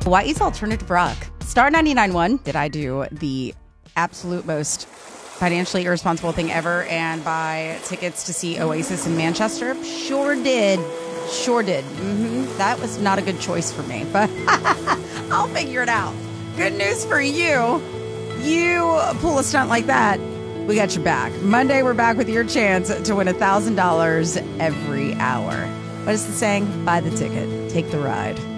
Hawaii's alternative rock. Star 99.1. Did I do the absolute most financially irresponsible thing ever and buy tickets to see Oasis in Manchester? Sure did. That was not a good choice for me, but I'll figure it out. Good news for you. You pull a stunt like that, we got your back. Monday, we're back with your chance to win $1,000 every hour. What is the saying? Buy the ticket. Take the ride.